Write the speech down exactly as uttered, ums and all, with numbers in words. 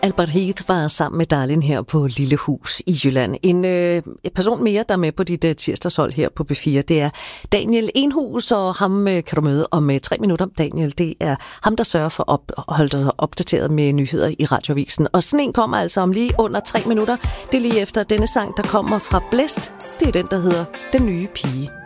Albert Heath var sammen med Darlin her på Lille Hus i Jylland. En øh, person mere, der er med på dit uh, tirsdagshold her på B fire, det er Daniel Enhus, og ham øh, kan du møde om øh, tre minutter. Daniel, det er ham, der sørger for op, at holde dig opdateret med nyheder i Radioavisen. Og sådan en kommer altså om lige under tre minutter. Det er lige efter denne sang, der kommer fra Blæst. Det er den, der hedder Den Nye Pige.